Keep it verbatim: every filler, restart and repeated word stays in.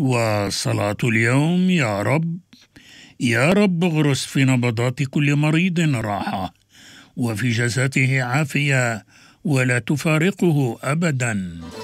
وصلاة اليوم: يا رب يا رب اغرس في نبضات كل مريض راحة، وفي جسده عافية، ولا تفارقه أبدا.